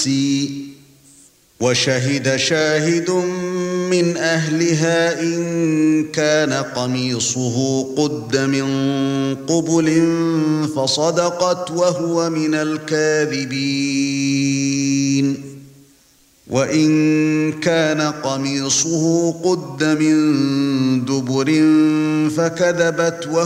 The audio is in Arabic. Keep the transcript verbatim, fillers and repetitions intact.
نفسي وشهد شاهد من أهلها إن كان قميصه قد من قبل فصدقت وهو من الكاذبين وإن كان قميصه قد من دبر فكذبت